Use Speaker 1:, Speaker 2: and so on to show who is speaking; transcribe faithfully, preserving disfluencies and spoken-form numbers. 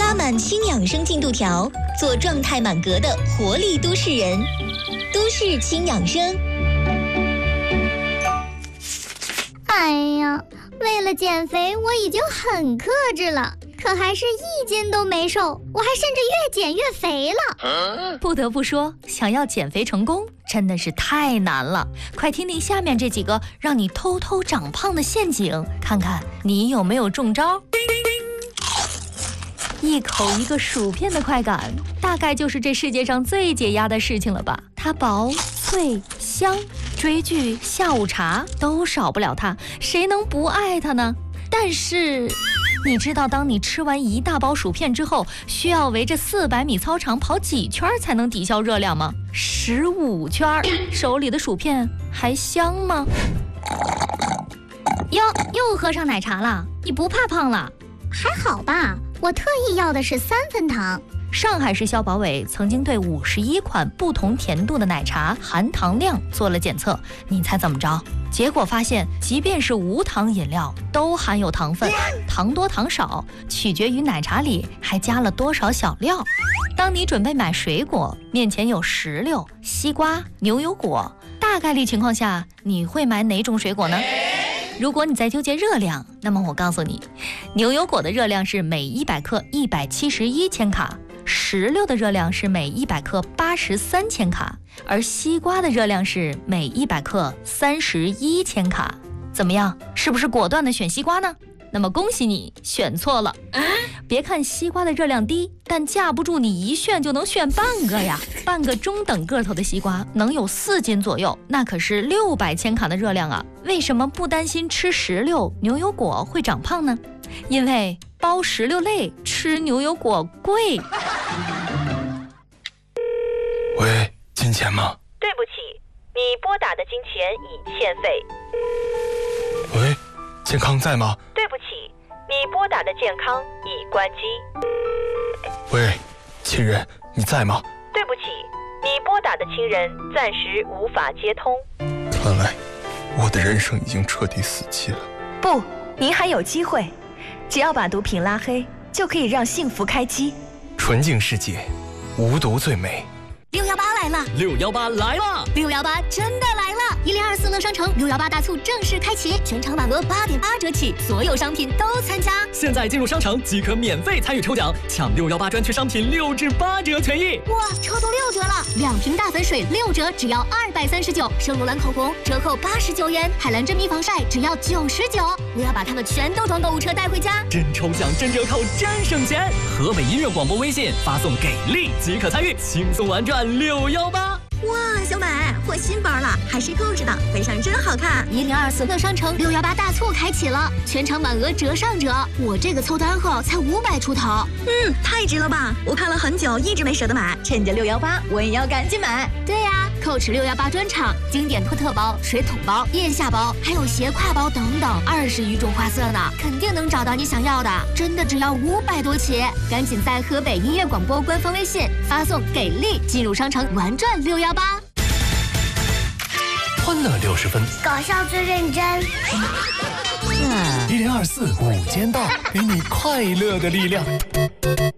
Speaker 1: 插满轻养生进度条，做状态满格的活力都市人。都市轻养生。
Speaker 2: 哎呀，为了减肥，我已经很克制了，可还是一斤都没瘦，我还甚至越减越肥了。
Speaker 3: 不得不说，想要减肥成功真的是太难了。快听听下面这几个让你偷偷长胖的陷阱，看看你有没有中招。一口一个薯片的快感，大概就是这世界上最解压的事情了吧。它薄脆香，追剧下午茶都少不了它，谁能不爱它呢？但是你知道当你吃完一大包薯片之后，需要围着四百米操场跑几圈才能抵消热量吗？十五圈，手里的薯片还香吗？哟，又喝上奶茶了，你不怕胖了？
Speaker 2: 还好吧，我特意要的是三分糖。
Speaker 3: 上海市消保委曾经对五十一款不同甜度的奶茶含糖量做了检测，你猜怎么着？结果发现，即便是无糖饮料都含有糖分，糖多糖少取决于奶茶里还加了多少小料。当你准备买水果，面前有石榴、西瓜、牛油果，大概率情况下，你会买哪种水果呢？如果你在纠结热量，那么我告诉你，牛油果的热量是每一百克一百七十一千卡，石榴的热量是每一百克八十三千卡，而西瓜的热量是每一百克三十一千卡。怎么样，是不是果断的选西瓜呢？那么恭喜你选错了。别看西瓜的热量低，但架不住你一选就能选半个呀。半个中等个头的西瓜能有四斤左右，那可是六百千卡的热量啊。为什么不担心吃石榴、牛油果会长胖呢？因为包石榴类，吃牛油果贵。
Speaker 4: 喂，金钱吗？
Speaker 5: 对不起，你拨打的金钱已欠费。
Speaker 4: 喂，健康在吗？
Speaker 5: 对不起，你拨打的健康已关机。
Speaker 4: 喂，亲人，你在吗？
Speaker 5: 对不起，你拨打的亲人暂时无法接通。
Speaker 4: 看来我的人生已经彻底死期了。
Speaker 6: 不，您还有机会，只要把毒品拉黑，就可以让幸福开机。
Speaker 4: 纯净世界，无毒最美。
Speaker 7: 六幺八来了！
Speaker 8: 六幺八来了！
Speaker 7: 六幺八真的来了！一零二四乐商城六幺八大促正式开启，全场满额八点八折起，所有商品都参加。
Speaker 8: 现在进入商城即可免费参与抽奖，抢六幺八专区商品六至八折权益。
Speaker 7: 哇，抽到六折了！两瓶大粉水六折，只要二百三十九；圣罗兰口红折扣八十九元；海蓝珍妮防晒只要九十九。我要把它们全都装购物车带回家。
Speaker 8: 真抽奖，真折扣，真省钱！河北音乐广播微信发送给力即可参与，轻松玩转六幺八。
Speaker 7: 哇，小美获新包了，还是购置的，背上真好看。一零二四乐商城六幺八大促开启了，全场满额折上折。我这个凑单后才五百出头，
Speaker 9: 嗯，太值了吧！我看了很久，一直没舍得买，趁着六幺八，我也要赶紧买。
Speaker 7: 对呀、啊，蔻驰六幺八专场，经典托特包、水桶包、腋下包，还有斜挎包等等，二十余种花色呢，肯定能找到你想要的。真的只要五百多起，赶紧在河北音乐广播官方微信发送“给力”进入商城玩转六幺八。
Speaker 10: 欢乐六十分，
Speaker 2: 搞笑最认真。
Speaker 10: 一零二四午间到，给你快乐的力量。